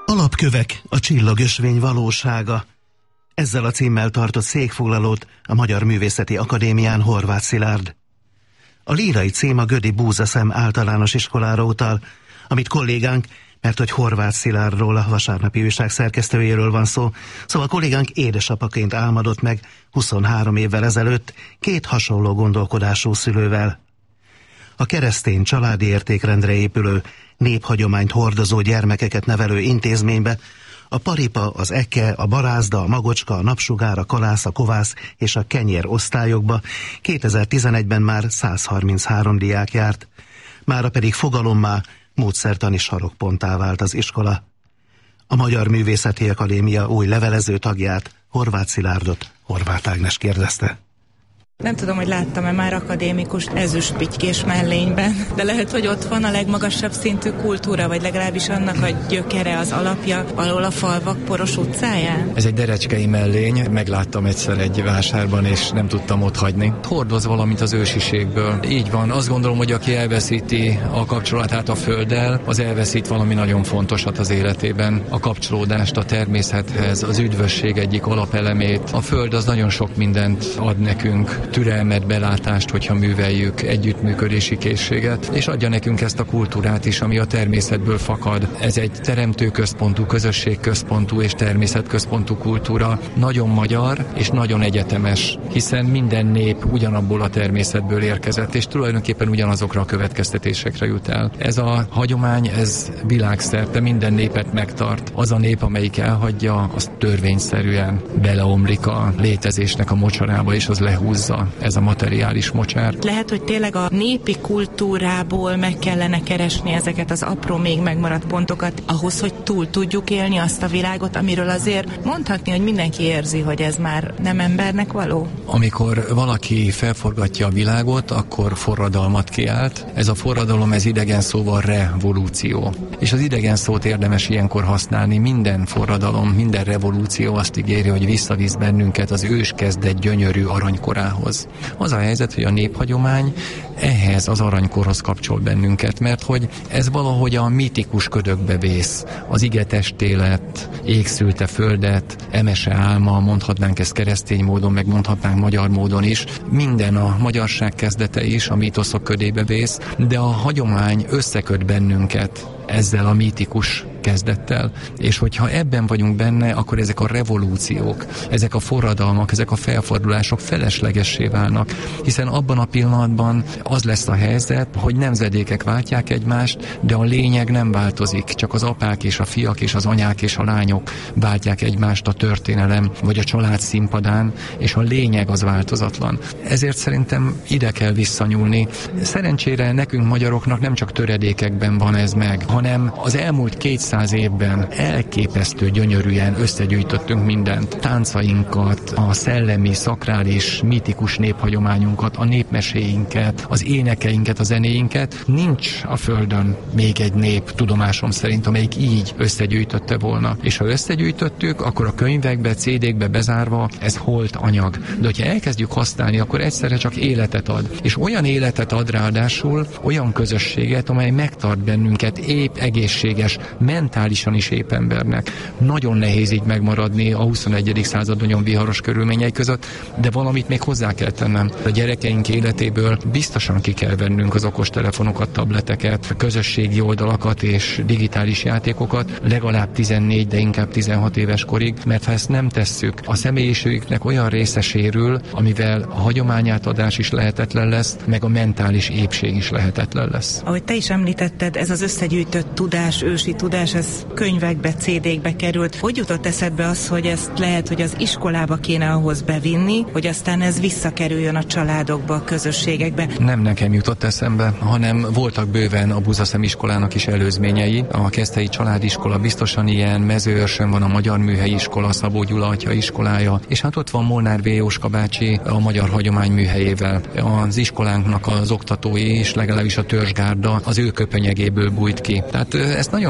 Alapkövek, a csillagösvény valósága. Ezzel a címmel tartott székfoglalót a Magyar Művészeti Akadémián Horváth Szilárd. A lírai cím a Gödi Búzaszem általános iskolára utal, amit kollégánk, mert hogy Horváth Szilárdról, a Vasárnapi Újság szerkesztőjéről van szó, szóval kollégánk édesapaként álmodott meg 23 évvel ezelőtt két hasonló gondolkodású szülővel. A keresztény családi értékrendre épülő, néphagyományt hordozó gyermekeket nevelő intézménybe a paripa, az eke, a barázda, a magocska, a napsugár, a kalász, a kovász és a kenyér osztályokba 2011-ben már 133 diák járt. Mára pedig fogalommá, módszertani sarokponttá vált az iskola. A Magyar Művészeti Akadémia új levelező tagját, Horváth Szilárdot Horváth Ágnes kérdezte. Nem tudom, hogy láttam-e már akadémikust ezüstpitykés mellényben, de lehet, hogy ott van a legmagasabb szintű kultúra, vagy legalábbis annak a gyökere, az alapja alól a falvak poros utcáján. Ez egy derecskei mellény, megláttam egyszer egy vásárban, és nem tudtam ott hagyni. Hordoz valamit az ősiségből. Így van, azt gondolom, hogy aki elveszíti a kapcsolatát a földdel, az elveszít valami nagyon fontosat az életében. A kapcsolódást a természethez, az üdvösség egyik alapelemét. A föld az nagyon sok mindent ad nekünk, türelmet, belátást, hogyha műveljük, együttműködési készséget, és adja nekünk ezt a kultúrát is, ami a természetből fakad. Ez egy teremtőközpontú, közösségközpontú és természetközpontú kultúra, nagyon magyar és nagyon egyetemes, hiszen minden nép ugyanabból a természetből érkezett, és tulajdonképpen ugyanazokra a következtetésekre jut el. Ez a hagyomány, ez világszerte minden népet megtart. Az a nép, amelyik elhagyja, az törvényszerűen beleomlik a létezésnek a mocsarába, és az lehúzza ez a materiális mocsár. Lehet, hogy tényleg a népi kultúrából meg kellene keresni ezeket az apró, még megmaradt pontokat, ahhoz, hogy túl tudjuk élni azt a világot, amiről azért mondhatni, hogy mindenki érzi, hogy ez már nem embernek való. Amikor valaki felforgatja a világot, akkor forradalmat kiált. Ez a forradalom, ez idegen szóval revolúció. És az idegen szót érdemes ilyenkor használni. Minden forradalom, minden revolúció azt ígéri, hogy visszavisz bennünket az őskezdett gyönyörű aranykorához. Az a helyzet, hogy a néphagyomány ehhez az aranykorhoz kapcsol bennünket, mert hogy ez valahogy a mítikus ködökbe vész. Az igetestélet, égszülte földet, emese álma, mondhatnánk ezt keresztény módon, meg mondhatnánk magyar módon is. Minden a magyarság kezdete is a mítoszok ködébe vész, de a hagyomány összeköt bennünket ezzel a mítikus kezdettel, és hogyha ebben vagyunk benne, akkor ezek a revolúciók, ezek a forradalmak, ezek a felfordulások feleslegessé válnak, hiszen abban a pillanatban az lesz a helyzet, hogy nemzedékek váltják egymást, de a lényeg nem változik, csak az apák és a fiak és az anyák és a lányok váltják egymást a történelem vagy a család színpadán, és a lényeg az változatlan. Ezért szerintem ide kell visszanyúlni. Szerencsére nekünk magyaroknak nem csak töredékekben van ez meg, hanem az elmúlt 200 évben elképesztő gyönyörűen összegyűjtöttünk mindent. Táncainkat, a szellemi, szakrális, mítikus néphagyományunkat, a népmeséinket, az énekeinket, a zenéinket. Nincs a földön még egy nép, tudomásom szerint, amelyik így összegyűjtötte volna. És ha összegyűjtöttük, akkor a könyvekbe, CD-kbe bezárva ez holt anyag. De hogyha elkezdjük használni, akkor egyszerre csak életet ad. És olyan életet ad ráadásul, olyan közösséget, amely megtart bennünket épp, egészséges, mentálisan is épp embernek. Nagyon nehéz így megmaradni a 21. század nagyon viharos körülményei között, de valamit még hozzá kell tennem. A gyerekeink életéből biztosan ki kell vennünk az okostelefonokat, tableteket, közösségi oldalakat és digitális játékokat, legalább 14, de inkább 16 éves korig, mert ha ezt nem tesszük, a személyiségüknek olyan része sérül, amivel a hagyományátadás is lehetetlen lesz, meg a mentális épség is lehetetlen lesz. Ahogy te is említetted, ez az összegyűjtött tudás, ősi tudás, ez könyvekbe, CD-kbe került. Hogy jutott eszedbe az, hogy ezt lehet, hogy az iskolába kéne ahhoz bevinni, hogy aztán ez visszakerüljön a családokba, a közösségekbe? Nem nekem jutott eszembe, hanem voltak bőven a Búzaszem iskolának is előzményei. A Keszthelyi Családiskola biztosan ilyen, Mezőőrsön van a Magyar Műhelyi Iskola, Szabó Gyula atya iskolája, és hát ott van Molnár V. Jóska bácsi a Magyar Hagyomány Műhelyével. Az iskolánknak az oktatói és legalábbis a törzsgárda az ő köpenyegéből bújt ki. Tehát ezt nagyon sokan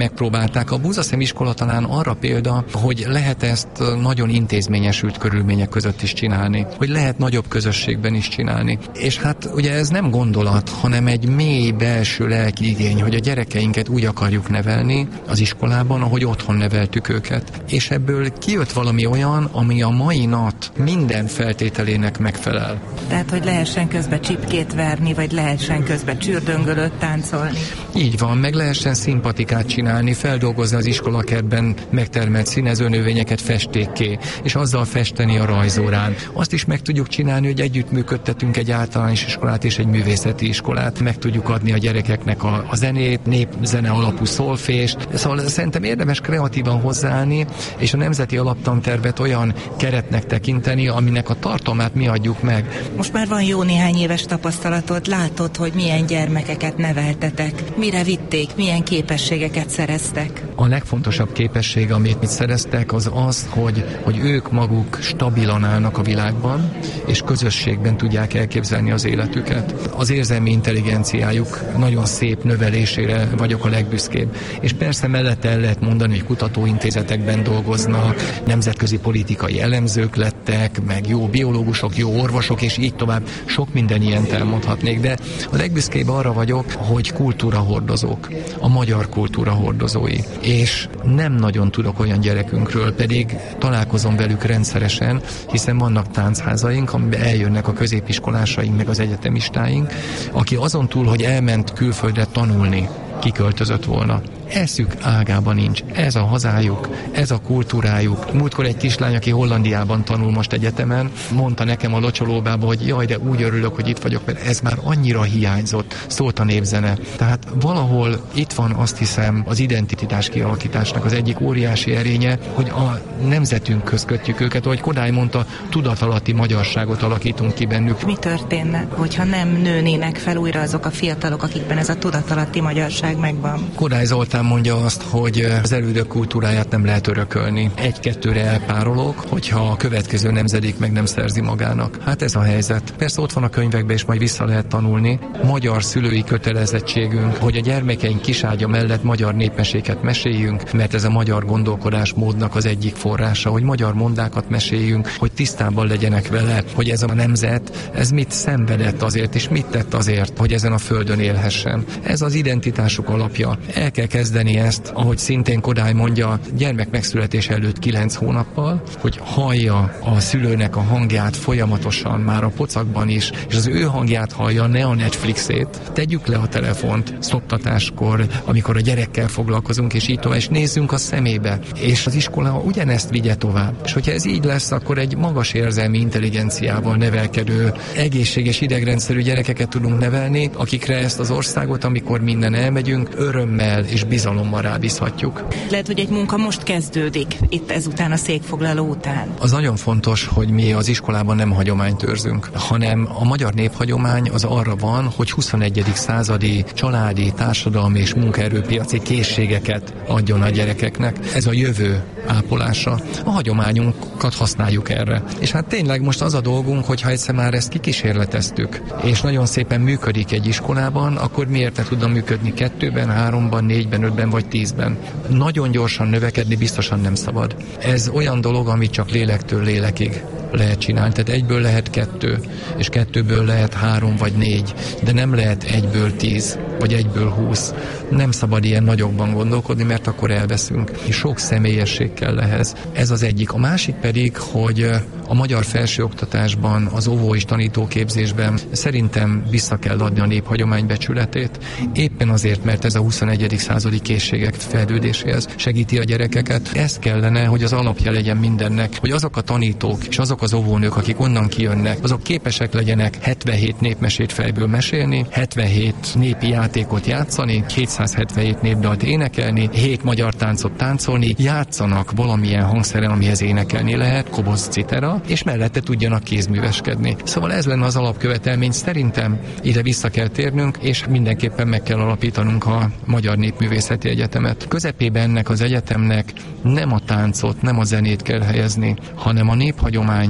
megpróbálták. A Búzaszem iskola talán arra példa, hogy lehet ezt nagyon intézményesült körülmények között is csinálni, hogy lehet nagyobb közösségben is csinálni. És hát ugye ez nem gondolat, hanem egy mély belső lelki igény, hogy a gyerekeinket úgy akarjuk nevelni az iskolában, ahogy otthon neveltük őket. És ebből kijött valami olyan, ami a mai nap minden feltételének megfelel. Tehát, hogy lehessen közben csipkét verni, vagy lehessen közben csürdöngölőt táncolni. Így van, meg lehessen szimpatikát csinálni, feldolgozni az iskolakertben megtermelt színezőnövényeket festékké, és azzal festeni a rajzórán. Azt is meg tudjuk csinálni, hogy együttműködtetünk egy általános iskolát és egy művészeti iskolát. Meg tudjuk adni a gyerekeknek a zenét, népzene alapú szolfést. Szóval szerintem érdemes kreatívan hozzáállni, és a nemzeti alaptantervet olyan keretnek tekinteni, aminek a tartalmát mi adjuk meg. Most már van jó néhány éves tapasztalatod, látod, hogy milyen gyermekeket neveltetek, mire vitték, milyen képességeket szereztek. A legfontosabb képesség, amit szereztek, az az, hogy ők maguk stabilan állnak a világban, és közösségben tudják elképzelni az életüket. Az érzelmi intelligenciájuk nagyon szép növelésére vagyok a legbüszkébb. És persze mellette el lehet mondani, hogy kutatóintézetekben dolgoznak, nemzetközi politikai elemzők lettek, meg jó biológusok, jó orvosok, és így tovább. Sok minden ilyent elmondhatnék, de a legbüszkébb arra vagyok, hogy kultúrahordozók, a magyar kultúra hordozói. És nem nagyon tudok olyan gyerekünkről, pedig találkozom velük rendszeresen, hiszen vannak táncházaink, amiben eljönnek a középiskolásaink, meg az egyetemistáink, aki azon túl, hogy elment külföldre tanulni, kiköltözött volna. Eszük ágában nincs. Ez a hazájuk, ez a kultúrájuk. Múltkor egy kislány, aki Hollandiában tanul most egyetemen, mondta nekem a locsolóbába, hogy jaj, de úgy örülök, hogy itt vagyok, mert ez már annyira hiányzott. Szólt a népzene. Tehát valahol itt van, azt hiszem, az identitás kialakításnak az egyik óriási erénye, hogy a nemzetünkhöz kötjük őket, ahogy Kodály mondta, tudatalatti magyarságot alakítunk ki bennük. Mi történne, hogyha nem nőnének fel újra azok a fiatalok, akikben ez a tudatalatti magyarság megvan? Kodály Zoltán mondja azt, hogy az elődök kultúráját nem lehet örökölni. Egy-kettőre elpárolog, hogyha a következő nemzedék meg nem szerzi magának. Hát ez a helyzet. Persze ott van a könyvekben, és majd vissza lehet tanulni. Magyar szülői kötelezettségünk, hogy a gyermekeink kiságya mellett magyar népmeséket meséljünk, mert ez a magyar gondolkodásmódnak az egyik forrása, hogy magyar mondákat meséljünk, hogy tisztában legyenek vele, hogy ez a nemzet, ez mit szenvedett azért, és mit tett azért, hogy ezen a földön élhessen. Ez az identitásuk alapja. El kell kezdeni ezt, ahogy szintén Kodály mondja, gyermek megszületés előtt 9 hónappal, hogy hallja a szülőnek a hangját folyamatosan, már a pocakban is, és az ő hangját hallja, ne a Netflixét. Tegyük le a telefont szoptatáskor, amikor a gyerekkel foglalkozunk, és így tovább, és nézzünk a szemébe. És az iskola ugyanezt vigye tovább. És hogyha ez így lesz, akkor egy magas érzelmi intelligenciával nevelkedő, egészséges idegrendszerű gyerekeket tudunk nevelni, akikre ezt az országot, amikor minden elmegyünk, örömmel és bizalommal rábízhatjuk. Lehet, hogy egy munka most kezdődik, itt ezután a székfoglaló után. Az nagyon fontos, hogy mi az iskolában nem hagyományt őrzünk, hanem a magyar néphagyomány az arra van, hogy 21. századi családi, társadalmi és munkaerőpiaci készségeket adjon a gyerekeknek. Ez a jövő ápolása. A hagyományunkat használjuk erre. És hát tényleg most az a dolgunk, hogyha egyszer már ezt kikísérleteztük, és nagyon szépen működik egy iskolában, akkor miért ne tudna működni 2-ben, 3-ban, 4-ben, 5-ben vagy 10-ben? Nagyon gyorsan növekedni biztosan nem szabad. Ez olyan dolog, amit csak lélektől lélekig lehet csinálni. Tehát 1-ből lehet 2, és 2-ből lehet 3 vagy 4, de nem lehet 1-ből 10, vagy 1-ből 20. Nem szabad ilyen nagyokban gondolkodni, mert akkor elveszünk. És sok személyesség kell ehhez. Ez az egyik. A másik pedig, hogy a magyar felsőoktatásban, az óvó és tanítóképzésben szerintem vissza kell adni a néphagyomány becsületét. Éppen azért, mert ez a 21. századi készségek fejlődéséhez segíti a gyerekeket. Ez kellene, hogy az alapja legyen mindennek, hogy azok a tanítók és azok az óvónők, akik onnan kijönnek, azok képesek legyenek 77 népmesét fejből mesélni, 77 népi játékot játszani, 777 népdalt énekelni, 7 magyar táncot táncolni, játszanak valamilyen hangszeren, amihez énekelni lehet, koboz, citera, és mellette tudjanak kézműveskedni. Szóval ez lenne az alapkövetelmény. Szerintem ide vissza kell térnünk, és mindenképpen meg kell alapítanunk a Magyar Népművészeti Egyetemet. Közepében ennek az egyetemnek nem a táncot, nem a zenét kell helyezni, hanem a néphagyomány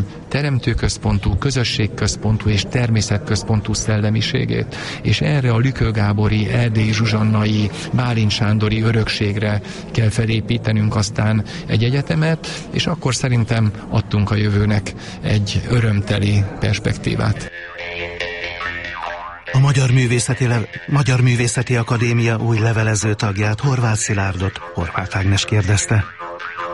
egyetem teremtőközpontú, közösségközpontú és természetközpontú szellemiségét, és erre a Lükő Gábori, Erdélyi Zsuzsannai, Bálint Sándori örökségre kell felépítenünk aztán egy egyetemet, és akkor szerintem adtunk a jövőnek egy örömteli perspektívát. A Magyar Művészeti Akadémia új levelező tagját, Horváth Szilárdot Horváth Ágnes kérdezte.